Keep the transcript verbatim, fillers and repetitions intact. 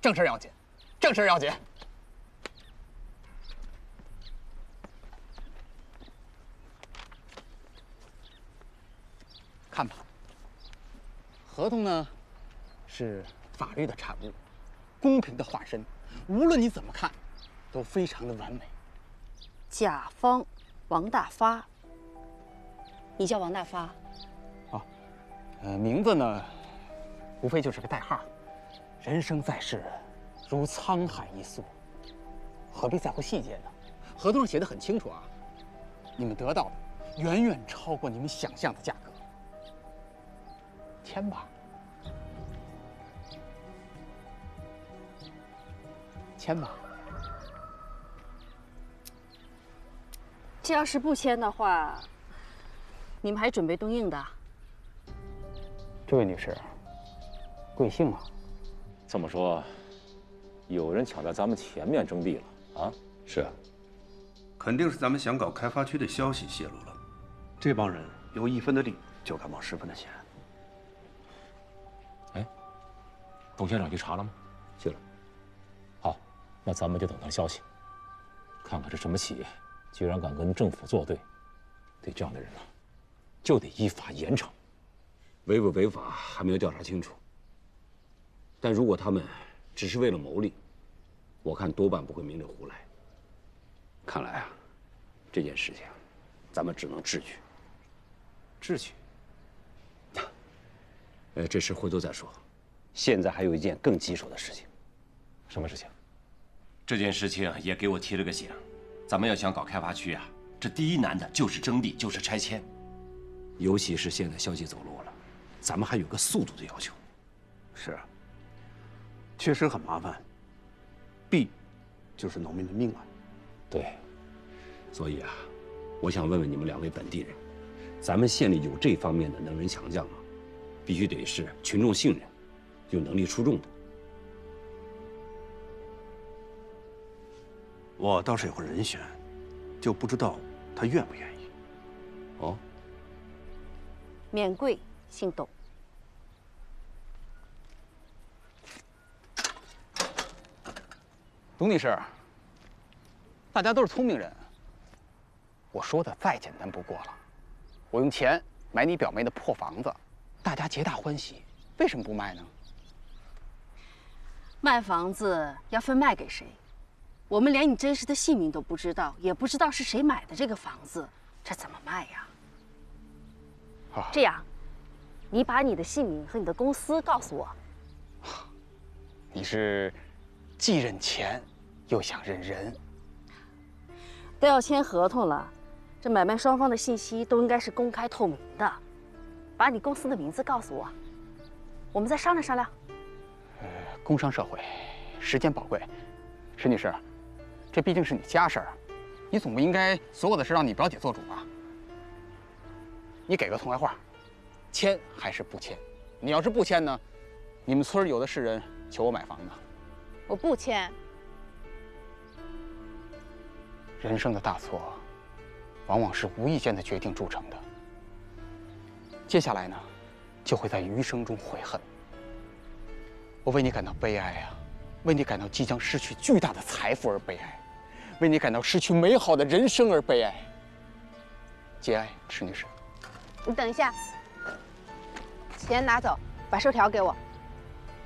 正事要紧，正事要紧。看吧，合同呢，是法律的产物，公平的化身，无论你怎么看，都非常的完美。 甲方王大发，你叫王大发？ 啊，呃，名字呢，无非就是个代号。人生在世，如沧海一粟，何必在乎细节呢？合同上写的很清楚啊，你们得到的远远超过你们想象的价格。签吧，签吧。 这要是不签的话，你们还准备东映的？ 这位女士，贵姓啊？ 这么说，有人抢在咱们前面征地了啊？ 是啊，肯定是咱们想搞开发区的消息泄露了。这帮人有一分的利，就敢冒十分的险。 哎，董县长去查了吗？ 去了。 好，那咱们就等他消息，看看是什么企业，居然敢跟政府作对。对这样的人呢，就得依法严惩。 违不违法还没有调查清楚。但如果他们只是为了牟利，我看多半不会明里胡来。看来啊，这件事情咱们只能智取。 智取？ 呃，这事回头再说。现在还有一件更棘手的事情。 什么事情？ 这件事情也给我提了个醒，咱们要想搞开发区啊，这第一难的就是征地，就是拆迁。 尤其是现在消息走漏了，咱们还有个速度的要求。是啊。确实很麻烦，弊就是农民的命啊。 对， 所以啊，我想问问你们两位本地人，咱们县里有这方面的能人强将吗？必须得是群众信任、有能力出众的。我倒是有个人选，就不知道他愿不愿意。哦， 免贵，姓董。 董女士，大家都是聪明人，我说的再简单不过了。我用钱买你表妹的破房子，大家皆大欢喜，为什么不卖呢？ 卖房子要分卖给谁，我们连你真实的姓名都不知道，也不知道是谁买的这个房子，这怎么卖呀？ 啊， 这样，你把你的姓名和你的公司告诉我。 你是既认钱又想认人， 都要签合同了，这买卖双方的信息都应该是公开透明的。把你公司的名字告诉我，我们再商量商量。 呃，工商社会，时间宝贵。石女士，这毕竟是你家事儿，你总不应该所有的事让你表姐做主吧？你给个痛快话，签还是不签？你要是不签呢，你们村有的是人求我买房呢。 我不签。 人生的大错，往往是无意间的决定铸成的。接下来呢，就会在余生中悔恨。我为你感到悲哀啊，为你感到即将失去巨大的财富而悲哀，为你感到失去美好的人生而悲哀。节哀，池女士。 你等一下，钱拿走，把收条给我。